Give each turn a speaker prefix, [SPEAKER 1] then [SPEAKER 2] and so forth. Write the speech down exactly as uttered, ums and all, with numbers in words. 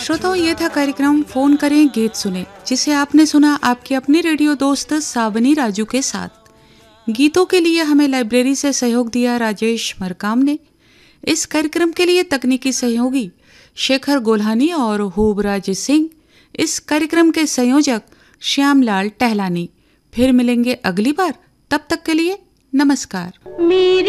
[SPEAKER 1] श्रोताओं, ये था कार्यक्रम फोन करें गीत सुने, जिसे आपने सुना आपकी अपनी रेडियो दोस्त सावनी राजू के साथ। गीतों के लिए हमें लाइब्रेरी से सहयोग दिया राजेश मरकाम ने। इस कार्यक्रम के लिए तकनीकी सहयोगी शेखर गोल्हानी और होबराज सिंह। इस कार्यक्रम के संयोजक श्यामलाल टहलानी। फिर मिलेंगे अगली बार, तब तक के लिए नमस्कार।